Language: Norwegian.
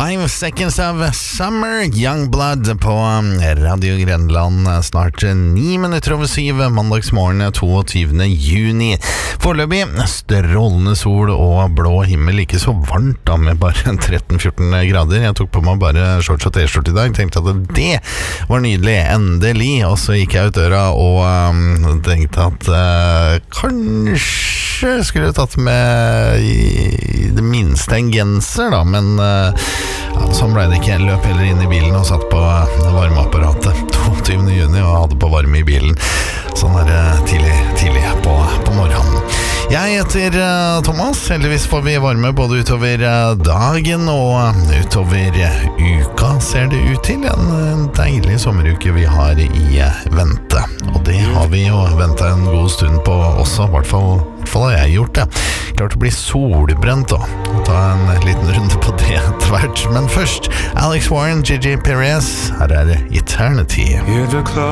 5 Seconds of Summer, Youngblood på Radio Grenland. Snart 9 minutter over 7, mandagsmorgen 22. juni. Foreløpig strålende sol og blå himmel, ikke så varmt da, med bare 13-14 grader. Jeg tok på meg bare shorts og t-skjorte i dag, tenkte at det var nydelig, endelig. Og så gikk jeg ut døra og tenkte at kanskje skulle jeg tatt med i det minste en genser da, men sånn ble det ikke. Jeg løp heller inn i bilen og satt på varmeapparatet 22. juni og hadde på varme i bilen. Sånn er det tidlig på morgenen. Jeg heter Thomas. Heldigvis får vi varme både utover dagen og utover uka, ser det ut til. En deilig sommeruke vi har i vente. Og det har vi jo ventet en god stund på også, i hvert fall har jeg gjort det. Klart å bli solbrent og ta en liten runde på det tvert. Men først, Alex Warren, Gigi Perez, her er Eternity. Hear the clock